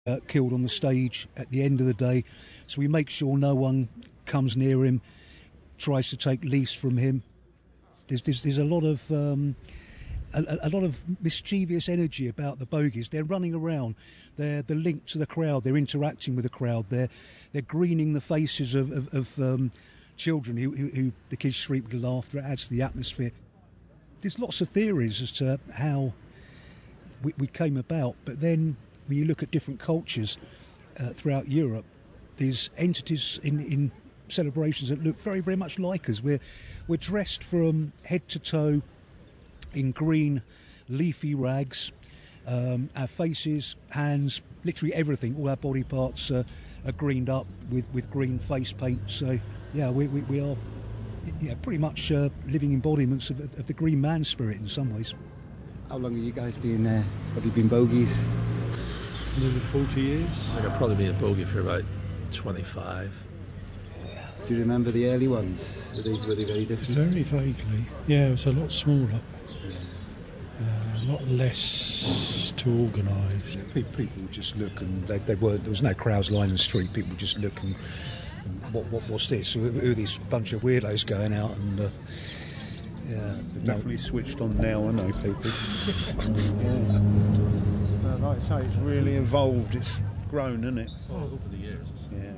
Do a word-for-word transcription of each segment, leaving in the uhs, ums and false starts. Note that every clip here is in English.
uh, killed on the stage at the end of the day. So we make sure no one comes near him, tries to take leaves from him. There's, there's, there's a lot of um, a, a lot of mischievous energy about the bogies. They're running around. They're the link to the crowd. They're interacting with the crowd. They're they're greening the faces of, of, of um, children who, who, who the kids shriek with laughter. It adds to the atmosphere. There's lots of theories as to how we, we came about, but then when you look at different cultures uh, throughout Europe, there's entities in, in celebrations that look very, very much like us. We're we're dressed from head to toe in green, leafy rags. Um, our faces, hands, literally everything, all our body parts uh, are greened up with, with green face paint. So, yeah, we, we, we are yeah, pretty much uh, living embodiments of, of the green man spirit in some ways. How long have you guys been there? Have you been bogies? Nearly forty years. I think I've probably been a bogey for about twenty-five. Do you remember the early ones? Were they, were they very different? Very vaguely. Yeah, it was a lot smaller. Uh, a lot less to organise. People, people would just look, and they, they were, there was no crowds lining the street. People would just look and, and what, what what's this? Who, who are these bunch of weirdos going out? And uh, yeah, They've definitely switched on now, I know people. yeah. uh, like I say, it's really evolved. It's grown, isn't it? Oh, over the years. Yeah.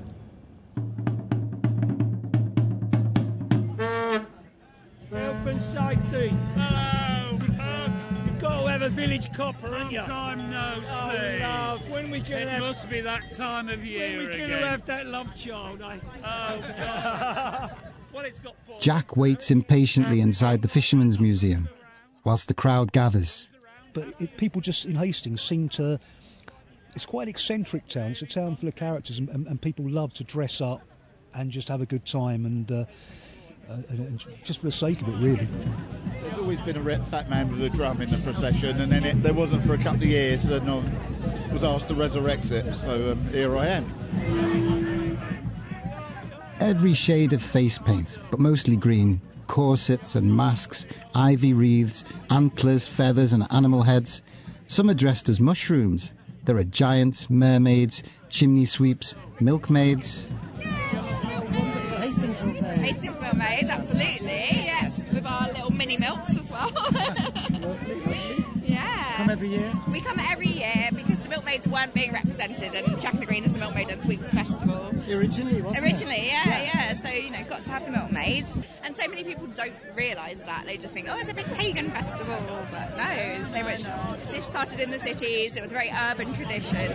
Health and safety. Hello, Pug. You've got to have a village copper, haven't you? Long time no see. Oh, love. When we can It have, must be that time of year when we can again. have that love child, eh? Oh, God. Well, it's got four. Jack waits impatiently inside the Fisherman's Museum whilst the crowd gathers. But it, people just in Hastings seem to... It's quite an eccentric town. It's a town full of characters, and, and, and people love to dress up and just have a good time, and, uh, uh, and, and just for the sake of it, really. There's always been a red fat man with a drum in the procession, and then it, there wasn't for a couple of years, and I was asked to resurrect it, so um, here I am. Every shade of face paint, but mostly green, corsets and masks, ivy wreaths, antlers, feathers and animal heads. Some are dressed as mushrooms. There are giants, mermaids, chimney sweeps, milkmaids. Hastings Milkmaids. Hastings Milkmaids, absolutely, yeah, with our little mini milks as well. Lovely, lovely. Yeah. Come every year? We come every year because the milkmaids weren't being represented, and Jack in the Green is a milkmaid and sweeps festival. Originally, wasn't Originally, it? yeah, yeah, yeah. So, you know, got to have the milkmaids. And so many people don't realise that. They just think, oh, it's a big pagan festival. But no, so much. It started in the cities. It was a very urban tradition.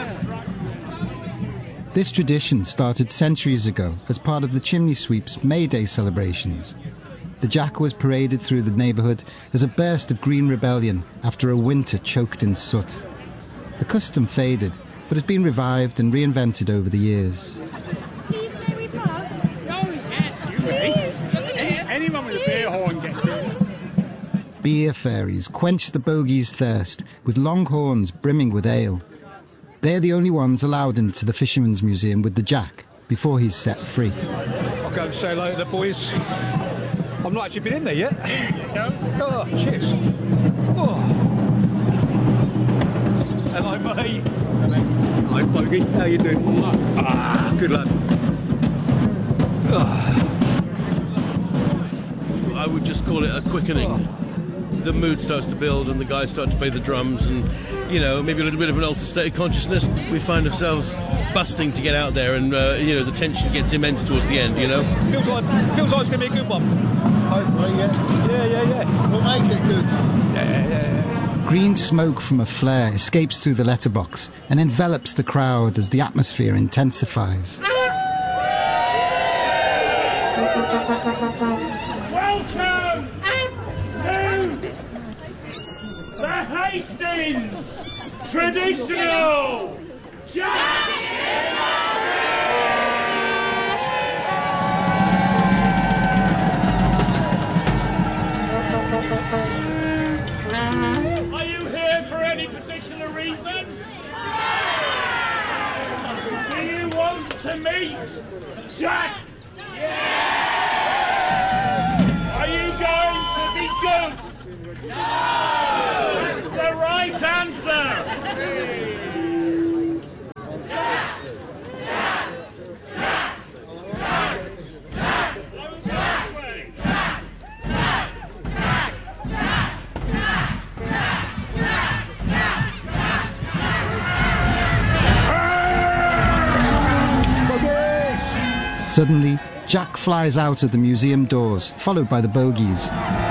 This tradition started centuries ago as part of the Chimney Sweep's May Day celebrations. The Jack was paraded through the neighbourhood as a burst of green rebellion after a winter choked in soot. The custom faded, but has been revived and reinvented over the years. Please, may we pass? Oh, yes, you may. Anyone with a beer horn gets in. Beer fairies quench the bogey's thirst with long horns brimming with ale. They're the only ones allowed into the Fisherman's Museum with the Jack before he's set free. I'll go and say hello to the boys. I've not actually been in there yet. Oh, cheers. Oh. Hello, mate. Hello, Bogey. How you doing? Ah, good luck. Ah. I would just call it a quickening. Oh. The mood starts to build and the guys start to play the drums and, you know, maybe a little bit of an altered state of consciousness. We find ourselves busting to get out there and, uh, you know, the tension gets immense towards the end, you know. Feels like, feels like it's going to be a good one. Hopefully, yeah. Yeah, yeah, yeah. We'll make it good. Yeah, yeah, yeah. Green smoke from a flare escapes through the letterbox and envelops the crowd as the atmosphere intensifies. Welcome to the Hastings traditional Jack in the Are you here for any particular reason? Do you want to meet Jack? Are you going to be good? No! That's the right answer! Suddenly, Jack flies out of the museum doors, followed by the bogies.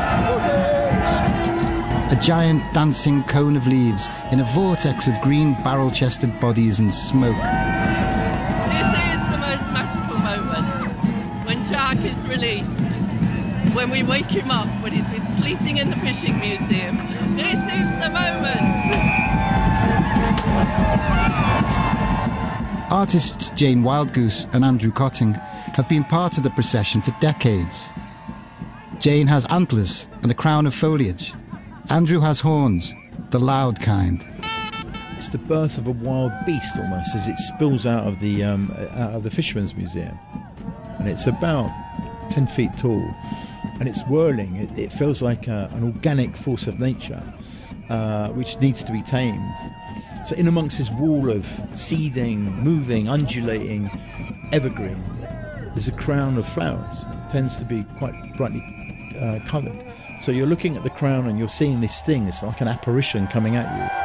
A giant dancing cone of leaves in a vortex of green barrel-chested bodies and smoke. This is the most magical moment, when Jack is released, when we wake him up, when he's been sleeping in the fishing museum. This is the moment. Artists Jane Wildgoose and Andrew Cotting have been part of the procession for decades. Jane has antlers and a crown of foliage. Andrew has horns, the loud kind. It's the birth of a wild beast almost, as it spills out of the um, out of the Fisherman's Museum, and it's about ten feet tall, and it's whirling. It, it feels like a, an organic force of nature, uh, which needs to be tamed. So in amongst this wall of seething, moving, undulating evergreen, there's a crown of flowers. It tends to be quite brightly uh, coloured. So you're looking at the crown and you're seeing this thing. It's like an apparition coming at you.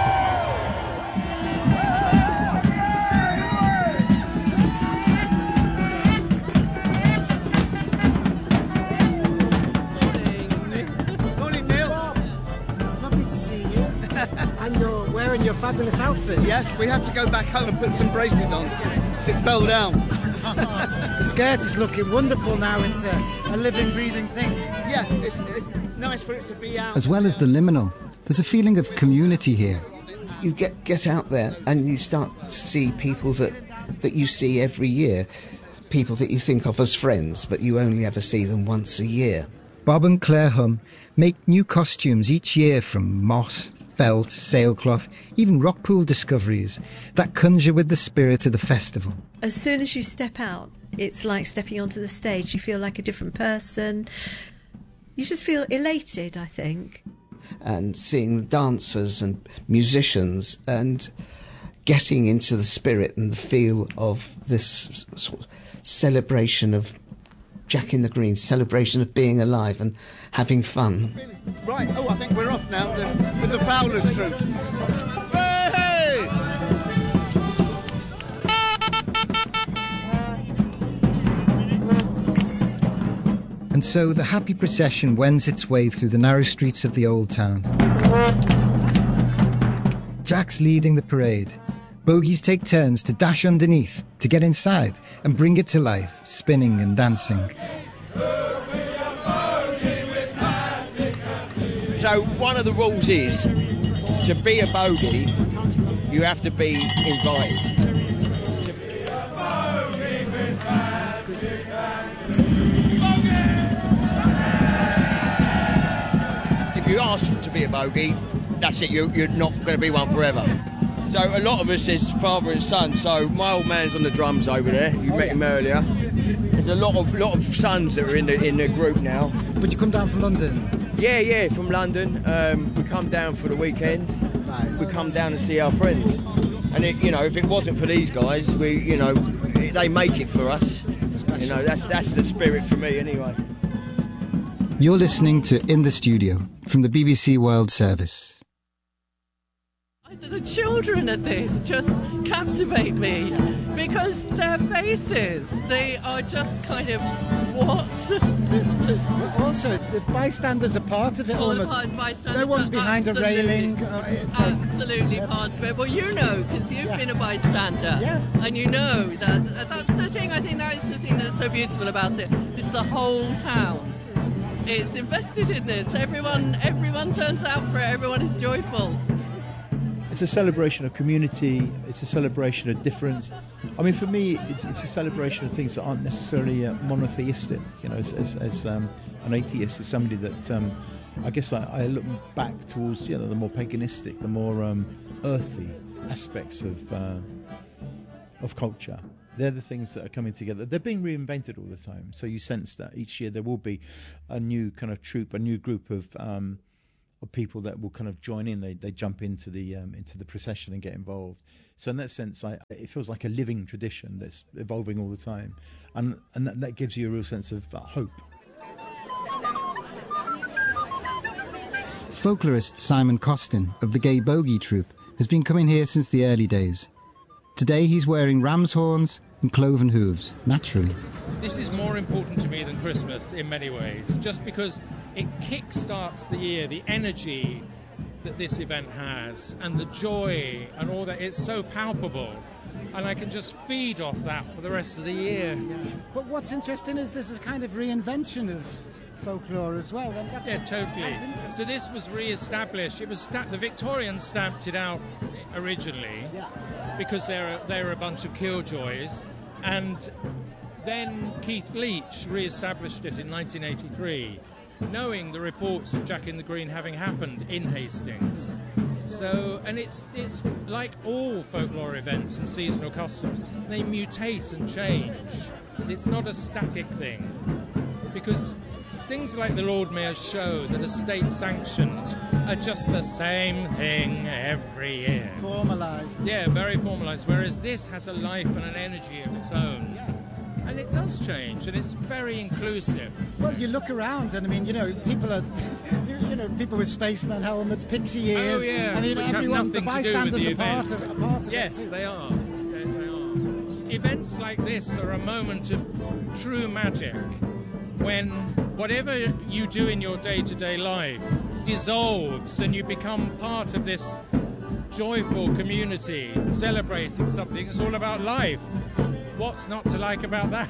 Morning, Neil. Lovely to see you. And you're wearing your fabulous outfit. Yes, we had to go back home and put some braces on because it fell down. The skirt is looking wonderful now. It's a, a living, breathing thing. Yeah, it's, it's nice for it to be out. As well as the liminal, there's a feeling of community here. You get get out there and you start to see people that, that you see every year, people that you think of as friends, but you only ever see them once a year. Bob and Claire Hum make new costumes each year from moss, felt, sailcloth, even rock pool discoveries that conjure with the spirit of the festival. As soon as you step out, it's like stepping onto the stage. You feel like a different person. You just feel elated, I think. And seeing the dancers and musicians and getting into the spirit and the feel of this sort of celebration of Jack in the Green, celebration of being alive and having fun. Right, oh, I think we're off now the, with the Fowlers troupe. Hey! And so the happy procession wends its way through the narrow streets of the old town. Jack's leading the parade. Bogies take turns to dash underneath, to get inside and bring it to life, spinning and dancing. So one of the rules is, to be a bogey, you have to be invited. If you ask to be a bogey, that's it, you, you're not going to be one forever. So a lot of us is father and son. So my old man's on the drums over there. You met him earlier. There's a lot of lot of sons that are in the in the group now. But you come down from London? Yeah, yeah, from London. Um, we come down for the weekend. Nice. We come down and see our friends. And it, you know, if it wasn't for these guys, we, you know, they make it for us. Special. You know, that's that's the spirit for me, anyway. You're listening to In the Studio from the B B C World Service. The children at this just captivate me because their faces, they are just kind of, what? Also, the bystanders are part of it. All almost. The bystanders no one's behind a railing. Uh, it's absolutely a, part of it. Well, you know, because you've yeah. been a bystander. Yeah. And you know that that's the thing, I think that is the thing that's so beautiful about it. It's the whole town. It's invested in this. Everyone, everyone turns out for it. Everyone is joyful. It's a celebration of community. It's a celebration of difference. I mean, for me, it's, it's a celebration of things that aren't necessarily uh, monotheistic. You know, as, as, as um, an atheist, as somebody that um, I guess I, I look back towards, you know, the more paganistic, the more um, earthy aspects of uh, of culture. They're the things that are coming together. They're being reinvented all the time. So you sense that each year there will be a new kind of troupe, a new group of. Um, Of people that will kind of join in, they they jump into the um, into the procession and get involved. So in that sense, I, it feels like a living tradition that's evolving all the time, and and that, that gives you a real sense of uh, hope. Folklorist Simon Costin of the Gay Bogey Troupe has been coming here since the early days. Today he's wearing ram's horns, and cloven hooves, naturally. This is more important to me than Christmas in many ways, just because it kick-starts the year, the energy that this event has, and the joy and all that. It's so palpable, and I can just feed off that for the rest of the year. Yeah. But what's interesting is this is kind of reinvention of folklore as well. That's yeah, totally. So this was re-established. It was sta- the Victorians stamped it out originally, yeah, because they're a, they're a bunch of killjoys, and then Keith Leach re-established it in nineteen eighty-three, knowing the reports of Jack in the Green having happened in Hastings. So, and it's it's like all folklore events and seasonal customs, they mutate and change. It's not a static thing, because things like the Lord Mayor's show that are state-sanctioned are just the same thing every year. Formalised. Yeah, very formalised, whereas this has a life and an energy of its own. Yeah. And it does change, and it's very inclusive. Well, you look around, and I mean, you know, people are, you, you know, people with spaceman helmets, pixie ears. Oh, yeah. I mean, Which everyone, the have nothing to do with bystanders the are part event. of, are part of yes, it. they are. They, they are. Events like this are a moment of true magic, when whatever you do in your day-to-day life dissolves, and you become part of this joyful community celebrating something. It's all about life. What's not to like about that?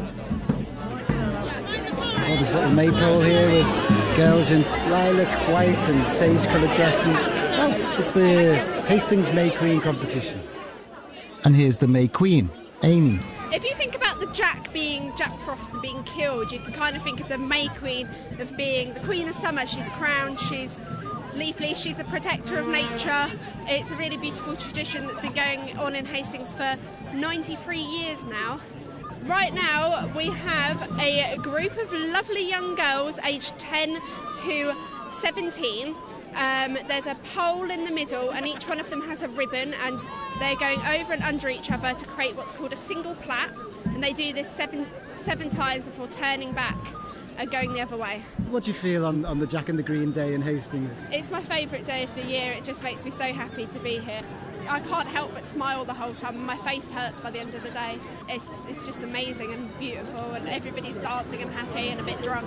Well, there's a little maypole here with girls in lilac, white and sage-coloured dresses. Oh, it's the Hastings May Queen competition. And here's the May Queen, Amy. If you think about the Jack being Jack Frost and being killed, you can kind of think of the May Queen of being the Queen of Summer. She's crowned, she's leafy, she's the protector of nature. It's a really beautiful tradition that's been going on in Hastings for ninety-three years now. Right now we have a group of lovely young girls aged ten to seventeen. Um, there's a pole in the middle, and each one of them has a ribbon, and they're going over and under each other to create what's called a single plait, and they do this seven seven times before turning back and going the other way. What do you feel on, on the Jack and the Green Day in Hastings? It's my favourite day of the year. It just makes me so happy to be here. I can't help but smile the whole time. My face hurts by the end of the day. It's, it's just amazing and beautiful, and everybody's dancing and happy and a bit drunk.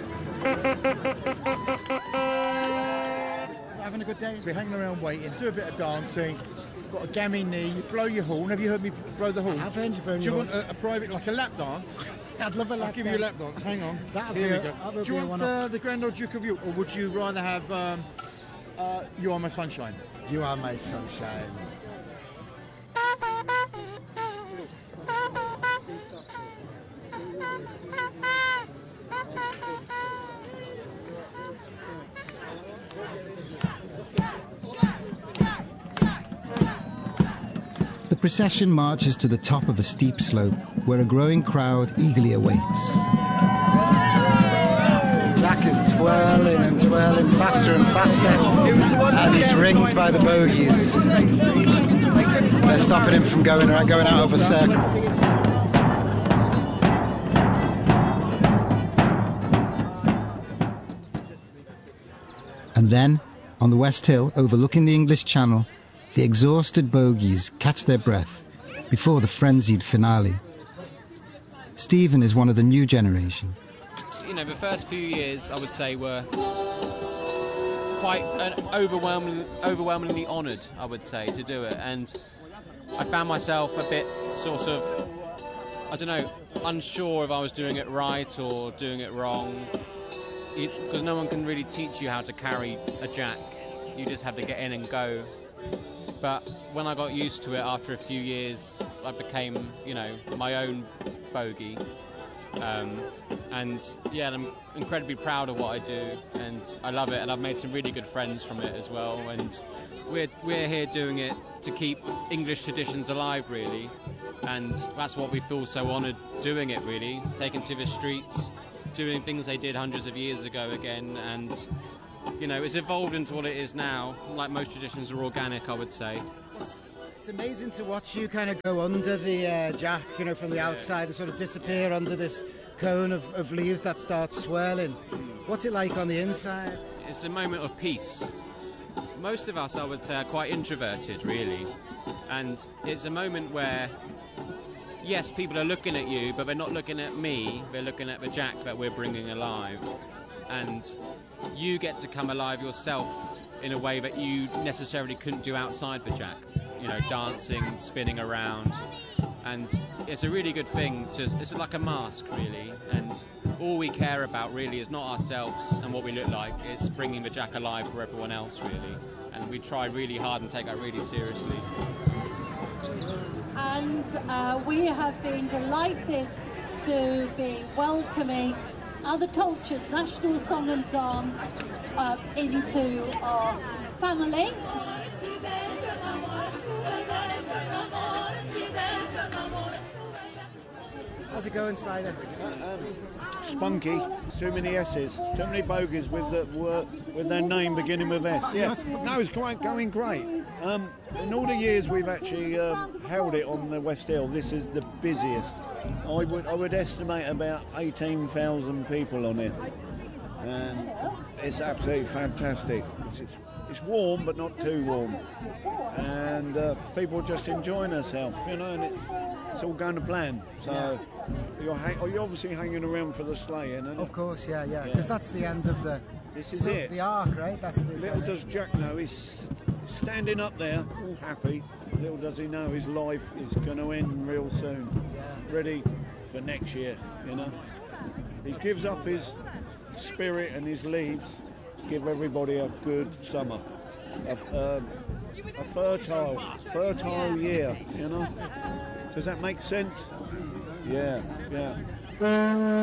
Having a good day? We're hanging around waiting, do a bit of dancing. Got a gammy knee, you blow your horn. Have you heard me blow the horn? I have heard you blow Do your you horn. want a, a private, like a lap dance? I'd love a lap I'll give dance. you a lap dance. Hang on. That'll Here be we a- go. that'll Do you be a want one-off. uh, the Grand Old Duke of York, or would you rather have um, uh, You Are My Sunshine? You Are My Sunshine. The procession marches to the top of a steep slope where a growing crowd eagerly awaits. Jack is twirling and twirling faster and faster, and he's ringed by the bogies. They're stopping him from going, going out of a circle. And then, on the West Hill overlooking the English Channel, the exhausted bogies catch their breath before the frenzied finale. Stephen is one of the new generation. You know, the first few years, I would say, were quite an overwhelming, overwhelmingly honoured, I would say, to do it. And I found myself a bit sort of, I don't know, unsure if I was doing it right or doing it wrong. Because no one can really teach you how to carry a jack. You just have to get in and go. But when I got used to it after a few years, I became, you know, my own bogey. Um, and yeah, I'm incredibly proud of what I do, and I love it, and I've made some really good friends from it as well. And we're we're here doing it to keep English traditions alive, really, and that's what we feel so honoured doing it, really, taking to the streets, doing things they did hundreds of years ago again, and you know, it's evolved into what it is now. Like most traditions are organic, I would say. It's amazing to watch you kind of go under the uh, jack, you know, from the outside and sort of disappear under this cone of, of leaves that starts swirling. What's it like on the inside? It's a moment of peace. Most of us, I would say, are quite introverted, really. And it's a moment where yes, people are looking at you, but they're not looking at me. They're looking at the Jack that we're bringing alive, and you get to come alive yourself in a way that you necessarily couldn't do outside the Jack. You know, dancing, spinning around, and it's a really good thing to. It's like a mask, really, and all we care about really is not ourselves and what we look like. It's bringing the Jack alive for everyone else, really, and we try really hard and take that really seriously. And uh, we have been delighted to be welcoming other cultures, national song and dance, uh, into our family. How's it going, Spider? Uh, um, spunky. Too many S's. Too many bogies with the word, with their name beginning with S. Yeah. No, it's quite going great. Um, in all the years we've actually um, held it on the West Hill, this is the busiest. I would I would estimate about eighteen thousand people on it, and it's absolutely fantastic. It's, it's warm, but not too warm, and uh, people are just enjoying themselves, you know, and it's, it's all going to plan. So you're, hang- oh, you're obviously hanging around for the sleighing, aren't you? Of course, yeah, yeah, because yeah. that's the end of the. This is so it. The arc, right? That's the. Little does Jack know he's standing up there, all happy. Little does he know his life is going to end real soon. Yeah. Ready for next year, you know. He gives up his spirit and his leaves to give everybody a good summer, a, um, a fertile, fertile year, you know. Does that make sense? Yeah, yeah.